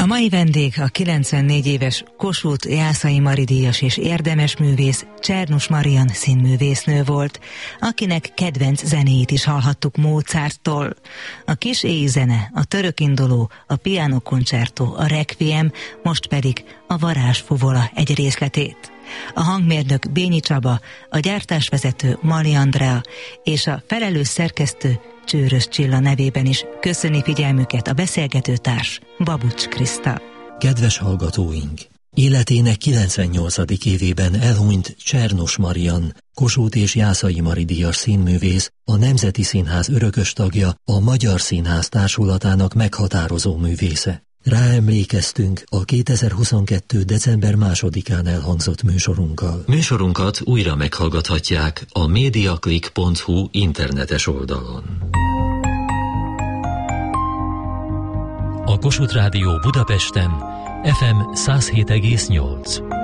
A mai vendég a 94 éves Kossuth Jászai Mari díjas és érdemes művész Czernus Marian színművésznő volt, akinek kedvenc zenéit is hallhattuk Mozarttól. A kis éjzene, a törökinduló, a piano concerto, a requiem, most pedig a varázsfuvola egy részletét. A hangmérnök Bényi Csaba, a gyártásvezető Mali Andrea és a felelős szerkesztő Csőrös Csilla nevében is köszöni figyelmüket a beszélgetőtárs Babucs Kriszta. Kedves hallgatóink! Életének 98. évében elhunyt Czernus Marian, Kossuth és Jászai Mari díjas színművész, a Nemzeti Színház örökös tagja, a Magyar Színház társulatának meghatározó művésze. Ráemlékeztünk a 2022. december 2-án elhangzott műsorunkkal. Műsorunkat újra meghallgathatják a mediaclick.hu internetes oldalon. A Kossuth Rádió Budapesten FM 107,8.